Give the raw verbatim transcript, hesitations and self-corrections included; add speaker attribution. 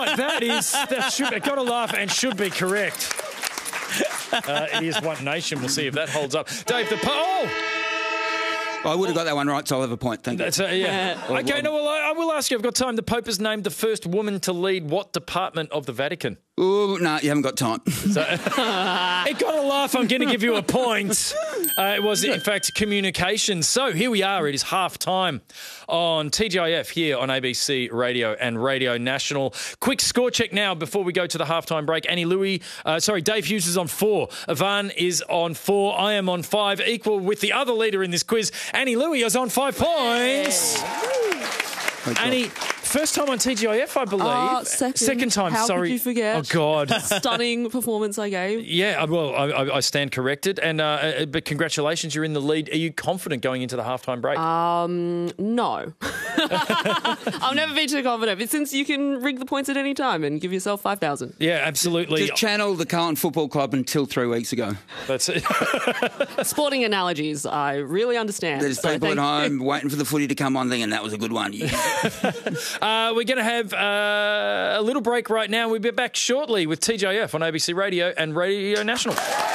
Speaker 1: Uh, that is, that should, got to laugh and should be correct. Uh, it is One Nation. We'll see if that holds up. Dave, the... Po- oh!
Speaker 2: I would have got that one right, so I'll have a point. Thank you.
Speaker 1: That's a, yeah. Okay, no, well, I, I will ask you. I've got time. The Pope has named the first woman to lead what department of the Vatican?
Speaker 2: Oh, no, you haven't got time.
Speaker 1: So, it got a laugh. I'm going to give you a point. Uh, it was, in fact, communications. So here we are. It is half time on T G I F here on A B C Radio and Radio National. Quick score check now before we go to the halftime break. Annie Louie, uh, sorry, Dave Hughes is on four. Ivan is on four. I am on five, equal with the other leader in this quiz. Annie Louie is on five points. Annie, first time on T G I F, I believe.
Speaker 3: Uh, second.
Speaker 1: second time,
Speaker 3: How
Speaker 1: sorry.
Speaker 3: could you forget?
Speaker 1: Oh, God.
Speaker 3: Stunning performance I gave.
Speaker 1: Yeah, well, I, I stand corrected. And uh, but congratulations, you're in the lead. Are you confident going into the halftime break?
Speaker 3: Um, no. I've never been too confident, but since you can rig the points at any time and give yourself five thousand.
Speaker 1: Yeah, absolutely.
Speaker 2: Just channel the Carlton Football Club until three weeks ago.
Speaker 1: That's it.
Speaker 3: Sporting analogies, I really understand.
Speaker 2: There's
Speaker 3: so
Speaker 2: people at
Speaker 3: thank
Speaker 2: home
Speaker 3: you.
Speaker 2: waiting for the footy to come on thinking that was a good one.
Speaker 1: uh, we're going to have uh, a little break right now. We'll be back shortly with T J F on A B C Radio and Radio National.